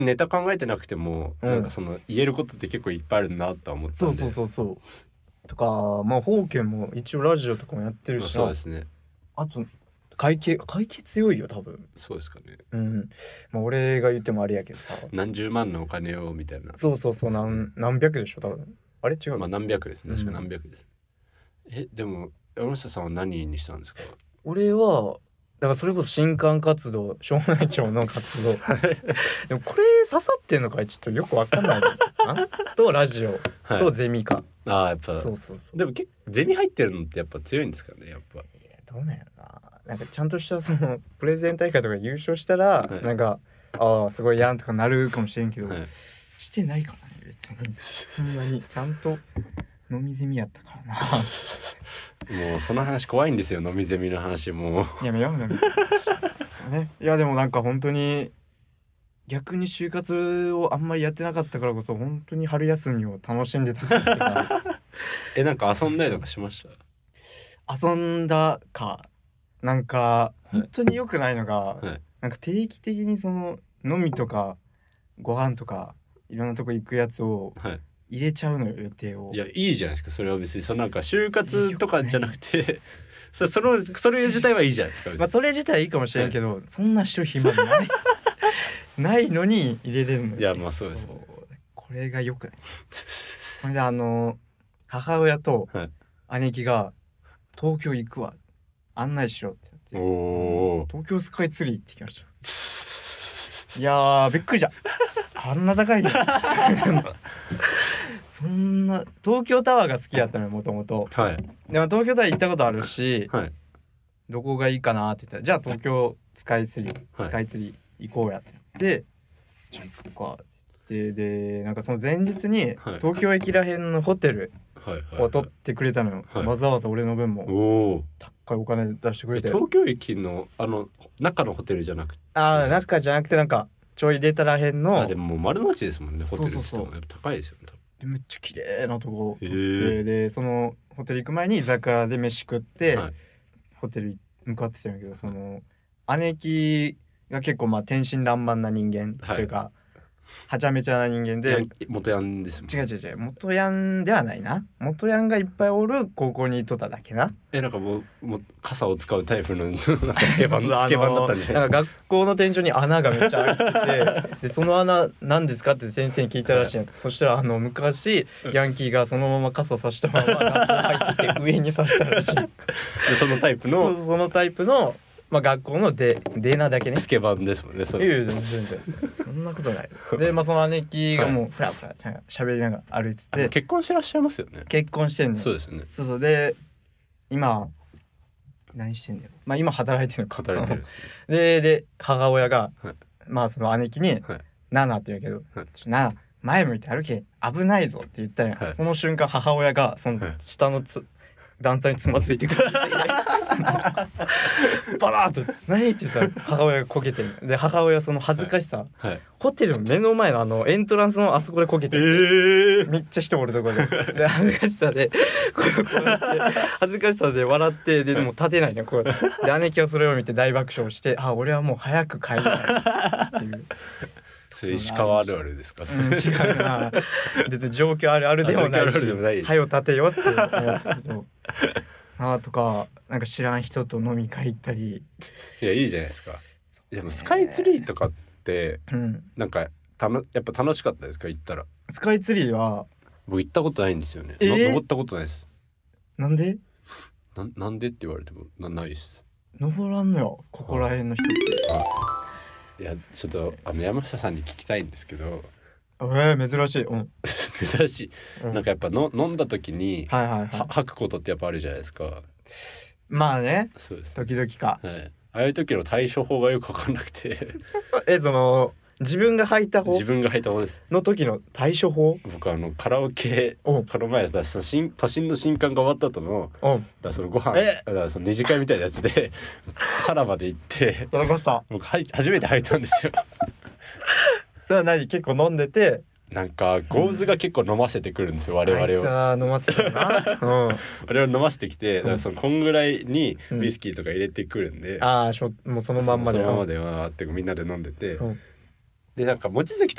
ネタ考えてなくても、なんかその言えることって結構いっぱいあるなとは思ったんで。 そうとかまあホーケンも一応ラジオとかもやってるしそうですね。 あと会計強いよ多分。 そうですかね。 まあ俺が言ってもあれやけどさ何十万のお金をみたいな。 そう何百でしょ多分。あれ違う。 まあ何百ですね。確か何百です。でも山下さんは何にしたんですか？ 俺はだからそれこそ新刊活動庄内町の活動でもこれ刺さってんのかちょっとよくわかんないとラジオとゼミか、 ああやっぱそうでもゼミ入ってるのってやっぱ強いんですかねやっぱ。 どうなんやろな。なんかちゃんとしたそのプレゼン大会とか優勝したら、なんかああすごいやんとかなるかもしれんけど、してないからね別にそんなにちゃんと飲みゼミやったからなもうその話怖いんですよ飲みゼミの話もやめよう飲みゼミそうね。いやでもなんか本当に逆に就活をあんまりやってなかったからこそ本当に春休みを楽しんでたなんか遊んだりとかしました？ 遊んだかなんか本当に良くないのが、なんか定期的にその飲みとかご飯とかいろんなとこ行くやつを入れちゃうのよ予定を。 いやいいじゃないですかそれは別にそのなんか就活とかじゃなくてそれ自体はいいじゃないですか。 まあそれ自体いいかもしれんけど、そんな人暇ないないのに入れれるのよ。 いやまあそうですね。 これが良くないこれで母親と姉貴が東京行くわ案内しろって言って東京スカイツリー行ってきましたいやーびっくりじゃあんな高いねそんな東京タワーが好きやったのよもともと。でも東京タワー行ったことあるし、どこがいいかなって言ったらじゃあ東京スカイツリー行こうやって言ってじゃあ行こうかってでなんかその前日に東京駅らへんのホテルを取ってくれたのよ、わざわざ俺の分も高いお金出してくれて。 東京駅の中のホテルじゃなくて中じゃなくてなんかちょい出たらへんのでももう丸の内ですもんねホテルって言っても高いですよね。 でめっちゃ綺麗なとこでそのホテル行く前に居酒屋で飯食って、ホテル向かってたんやけどその姉貴が結構まあ天真爛漫な人間というか、はちゃめちゃな人間で元ヤンですもん。 違う元ヤンではないな。元ヤンがいっぱいおる高校に行っとっただけな。 なんかもう傘を使うタイプのなんかスケバンだったんじゃないですか。 なんか学校の天井に穴がめっちゃ開いててでその穴何ですかって先生に聞いたらしいんや。そしたら昔ヤンキーがそのまま傘さしたまま学校入ってて上にさしたらしいでそのタイプのまあ、学校のデーナだけねスケバンですもんね。 いや全然そんなことないでまあその姉貴がもうフラフラ喋りながら歩いてて、 結婚してらっしゃいますよね。 結婚してんねん。 そうですね。 そうで今何してんねん。まあ今働いてるの働いてるんですね。で母親が、まあその姉貴に「ナナ」って言うけど「ナナ前向いて歩け危ないぞ」って言ったら、その瞬間母親がその下の段差につまずいてくるバラーッと「何?」って言ったら母親がこけてる。で母親その恥ずかしさ、ホテルの目の前のエントランスのあそこでこけてる、めっちゃ人おるところで恥ずかしさでこうやって恥ずかしさで笑ってでも立てないねこうで姉貴はそれを見て大爆笑して俺はもう早く帰りたいっていうそれ石川あるあるですか？ 違うな別に状況あるあるでもないし早を立てよって思ったけどとかなんか知らん人と飲み会行ったり。 いやいいじゃないですか。でもスカイツリーとかって、なんかやっぱ楽しかったですか？行ったら。 スカイツリーは僕行ったことないんですよね。登ったことないです。 なんで？ なんでって言われてもないです。 登らんのよここら辺の人って。 いやちょっと山下さんに聞きたいんですけど。 珍しい。 珍しい。なんかやっぱ飲んだ時に吐くことってやっぱあるじゃないですか。 まあね。 そうです。 時々か。 ああいう時の対処法がよく分かんなくてその自分が吐いた方ですの時の対処法。 僕カラオケこの前都心の新刊が終わった後のそのご飯その二次会みたいなやつでさらばで行って僕初めて吐いたんですよそれは何？結構飲んでてなんかゴーズが結構飲ませてくるんですよ、我々を。 飲ませてな、 我々飲ませてきて、だからそのこんぐらいにウイスキーとか入れてくるんで、 もうそのまんまではってみんなで飲んでて、 でなんか望月